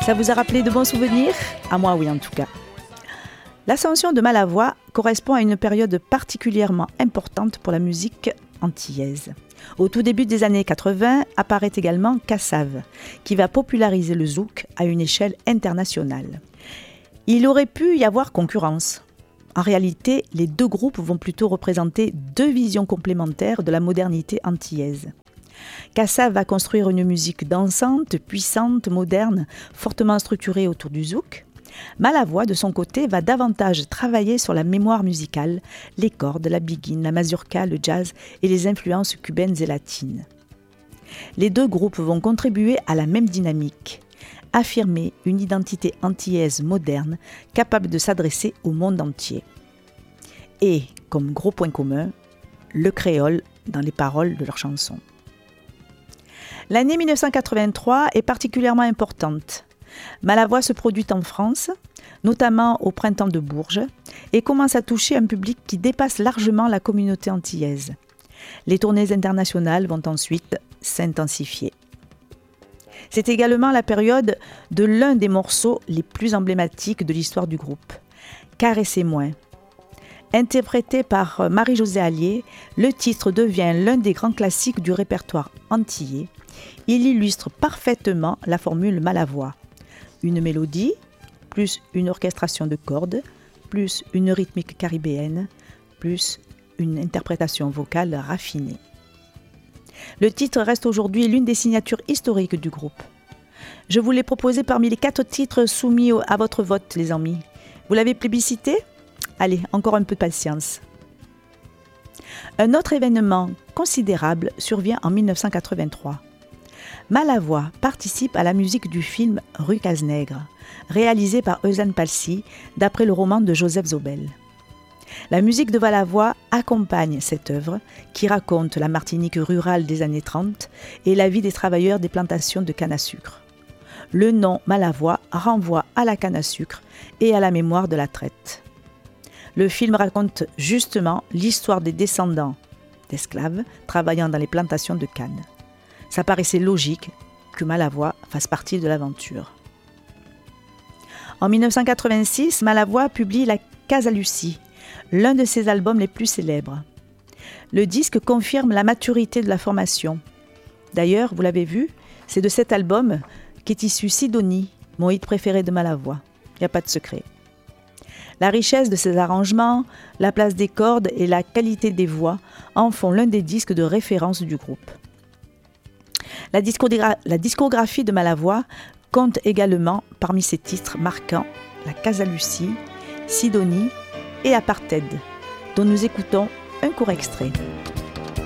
Ça vous a rappelé de bons souvenirs ? À moi, oui, en tout cas. L'ascension de Malavoie correspond à une période particulièrement importante pour la musique antillaise. Au tout début des années 80, apparaît également Kassav, qui va populariser le zouk à une échelle internationale. Il aurait pu y avoir concurrence. En réalité, les deux groupes vont plutôt représenter deux visions complémentaires de la modernité antillaise. Kassav va construire une musique dansante, puissante, moderne, fortement structurée autour du zouk. Malavoie, de son côté, va davantage travailler sur la mémoire musicale, les cordes, la biguine, la mazurka, le jazz et les influences cubaines et latines. Les deux groupes vont contribuer à la même dynamique, affirmer une identité antillaise moderne capable de s'adresser au monde entier. Et, comme gros point commun, le créole dans les paroles de leurs chansons. L'année 1983 est particulièrement importante. Malavoie se produit en France, notamment au Printemps de Bourges, et commence à toucher un public qui dépasse largement la communauté antillaise. Les tournées internationales vont ensuite s'intensifier. C'est également la période de l'un des morceaux les plus emblématiques de l'histoire du groupe, Caressez-moi. Interprété par Marie-Josée Allier, le titre devient l'un des grands classiques du répertoire antillais. Il illustre parfaitement la formule Malavoie. Une mélodie, plus une orchestration de cordes, plus une rythmique caribéenne, plus une interprétation vocale raffinée. Le titre reste aujourd'hui l'une des signatures historiques du groupe. Je vous l'ai proposé parmi les 4 titres soumis à votre vote, les amis. Vous l'avez plébiscité ? Allez, encore un peu de patience. Un autre événement considérable survient en 1983. Malavoie participe à la musique du film Rue Cazenègre, réalisé par Eusanne Palsy, d'après le roman de Joseph Zobel. La musique de Malavoie accompagne cette œuvre qui raconte la Martinique rurale des années 30 et la vie des travailleurs des plantations de canne à sucre. Le nom Malavoie renvoie à la canne à sucre et à la mémoire de la traite. Le film raconte justement l'histoire des descendants d'esclaves travaillant dans les plantations de canne. Ça paraissait logique que Malavoie fasse partie de l'aventure. En 1986, Malavoie publie La Casa Lucie, l'un de ses albums les plus célèbres. Le disque confirme la maturité de la formation. D'ailleurs, vous l'avez vu, c'est de cet album qu'est issu Sidonie, mon hit préféré de Malavoie. Il n'y a pas de secret. La richesse de ses arrangements, la place des cordes et la qualité des voix en font l'un des disques de référence du groupe. La discographie de Malavoie compte également parmi ses titres marquants La Casa Lucie, Sidonie et Apartheid, dont nous écoutons un court extrait.